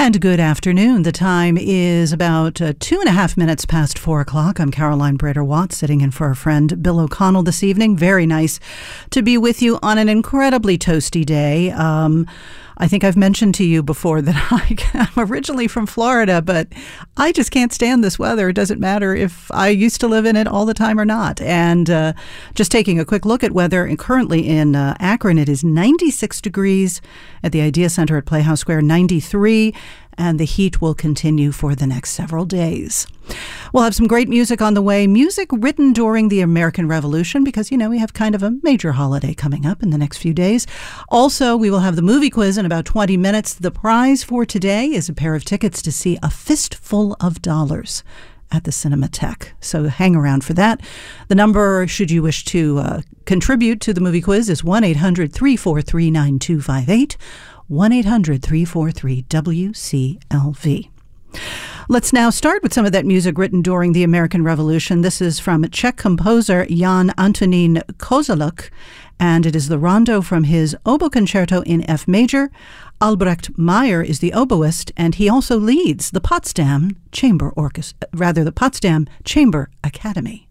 And good afternoon. The time is about 2.5 minutes past 4 o'clock. I'm Caroline Brader-Watt, sitting in for our friend Bill O'Connell this evening. Very nice to be with you on an incredibly toasty day. I think I've mentioned to you before that I'm originally from Florida, but I just can't stand this weather. It doesn't matter if I used to live in it all the time or not. And just taking a quick look at weather, and currently in Akron, it is 96 degrees at the Idea Center at Playhouse Square, 93, and the heat will continue for the next several days. We'll have some great music on the way, music written during the American Revolution, because, you know, we have kind of a major holiday coming up in the next few days. Also, we will have the movie quiz in about 20 minutes. The prize for today is a pair of tickets to see A Fistful of Dollars at the Cinematheque. So hang around for that. The number, should you wish to contribute to the movie quiz, is 1-800-343-9258, 1-800-343-WCLV. Let's now start with some of that music written during the American Revolution. This is from Czech composer Jan Antonín Kozelek, and it is the rondo from his oboe concerto in F major. Albrecht Meyer is the oboist, and he also leads the Potsdam Chamber Orchestra, the Potsdam Chamber Academy.